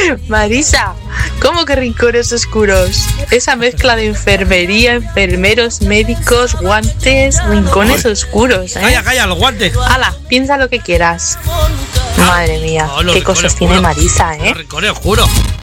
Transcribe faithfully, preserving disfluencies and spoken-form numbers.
Marisa, ¿cómo que rincones oscuros? Esa mezcla de enfermería, enfermeros, médicos, guantes, rincones oscuros, ¿eh? Calla, calla, los guantes. Hala, piensa lo que quieras. Madre mía, No, los qué rincones cosas tiene oscuros. Marisa, ¿eh? Los rincones oscuros.